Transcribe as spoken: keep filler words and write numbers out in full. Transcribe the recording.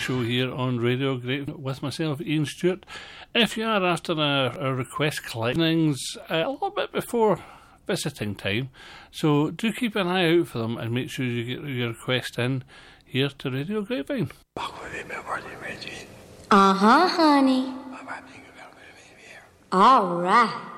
show here on Radio Grapevine with myself, Ian Stewart. If you are after a, a request collecting uh, a little bit before visiting time, so do keep an eye out for them and make sure you get your request in here to Radio Grapevine. Uh-huh, honey. All right.